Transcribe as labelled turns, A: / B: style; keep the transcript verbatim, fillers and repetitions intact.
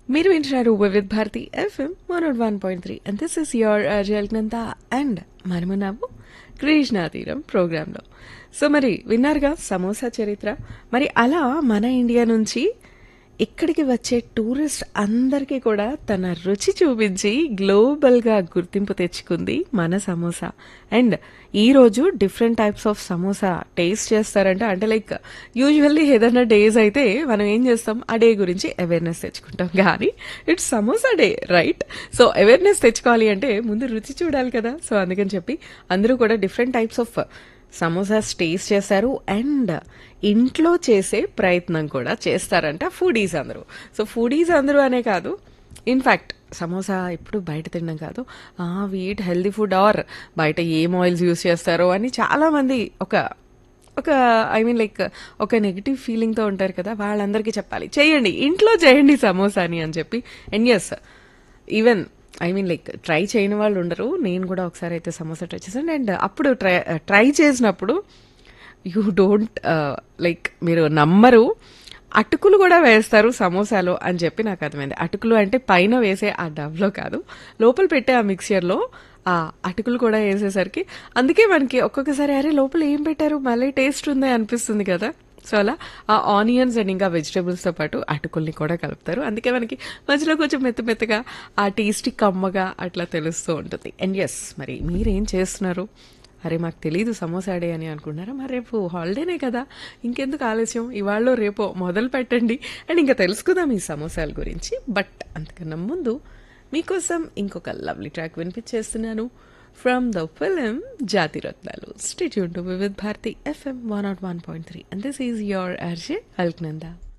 A: మీరు వింటున్నారు Vividh Bharati FM one not one point three and this is your జల్నంత and మనమున్నాము Krishna తీరం ప్రోగ్రాంలో. సో మరి విన్నారుగా సమోసా చరిత్ర. మరి అలా మన ఇండియా నుంచి ఇక్కడికి వచ్చే టూరిస్ట్ అందరికీ కూడా తన రుచి చూపించి గ్లోబల్గా గుర్తింపు తెచ్చుకుంది మన సమోసా. అండ్ ఈరోజు different types of samosa taste చేస్తారంట. అంటే లైక్ యూజువల్లీ ఏదైనా డేస్ అయితే మనం ఏం చేస్తాం, ఆ డే గురించి అవేర్నెస్ తెచ్చుకుంటాం. కానీ it's samosa day, right? So awareness తెచ్చుకోవాలి అంటే ముందు రుచి చూడాలి కదా. సో అందుకని చెప్పి అందరూ కూడా different types of samosas taste చేశారు అండ్ ఇంట్లో చేసే ప్రయత్నం కూడా చేస్తారంట ఫుడీస్ అందరూ. సో ఫుడీస్ అందరూ అనే కాదు, ఇన్ఫ్యాక్ట్ సమోసా ఇప్పుడు బయట తినడం కాదు, వీట్ హెల్దీ ఫుడ్ ఆర్ బయట ఏం ఆయిల్స్ యూస్ చేస్తారో అని చాలామంది ఒక ఒక ఐ మీన్ లైక్ ఒక నెగిటివ్ ఫీలింగ్తో ఉంటారు కదా. వాళ్ళందరికీ చెప్పాలి, చేయండి, ఇంట్లో చేయండి సమోసాని అని చెప్పి. And yes, even I mean like try చేయని వాళ్ళు ఉండరు. నేను కూడా ఒకసారి అయితే సమోసా ట్రై చేశాను. అండ్ అప్పుడు ట్రై ట్రై చేసినప్పుడు యూ డోంట్ లైక్ మీరు నమ్మరు, అటుకులు కూడా వేస్తారు సమోసాలో అని చెప్పి నాకు అర్థమైంది. అటుకులు అంటే పైన వేసే ఆ డవ్లో కాదు, లోపల పెట్టే ఆ మిక్చర్లో ఆ అటుకులు కూడా వేసేసరికి అందుకే మనకి ఒక్కొక్కసారి అరే లోపల ఏం పెట్టారు మళ్ళీ టేస్ట్ ఉంది అనిపిస్తుంది కదా. సో అలా ఆ ఆనియన్స్ అండ్ ఇంకా వెజిటేబుల్స్తో పాటు అటుకుల్ని కూడా కలుపుతారు. అందుకే మనకి మధ్యలో కొంచెం మెత్త మెత్తగా ఆ టేస్టీ కమ్మగా అట్లా తెలుస్తూ ఉంటుంది. అండ్ ఎస్, మరి మీరేం చేస్తున్నారు? అరే మాకు తెలీదు సమోసా డే అని అనుకున్నారా? మరి రేపు హాలిడేనే కదా, ఇంకెందుకు ఆలస్యం, ఇవాళ రేపో మొదలు పెట్టండి అండ్ ఇంకా తెలుసుకుందాం ఈ సమోసాల గురించి. బట్ అంతకన్నా ముందు మీకోసం ఇంకొక lovely track వినిపించేస్తున్నాను from the film Jathiratnalu. Stay tuned to Vividh Bharati FM one not one point three and this is your RJ Alaknanda.